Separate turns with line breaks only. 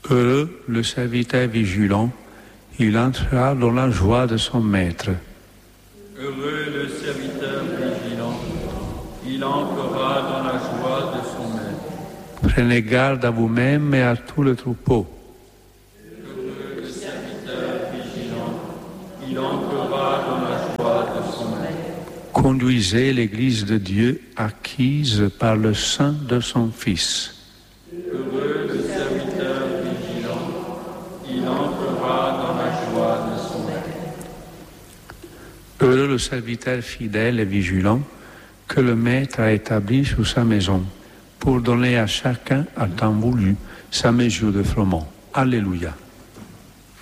Heureux le serviteur vigilant, il entrera dans la joie de son maître.
Heureux le serviteur vigilant, il entrera dans la joie de son maître.
Prenez garde à vous-même et à tout le troupeau.
Heureux le serviteur vigilant, il entrera dans la joie de son maître.
Conduisez l'Église de Dieu acquise par le sang de son Fils.
Heureux le serviteur vigilant, il entrera dans la joie de son maître.
Heureux le serviteur fidèle et vigilant que le Maître a établi sous sa maison pour donner à chacun, à temps voulu, sa mesure de froment. Alléluia.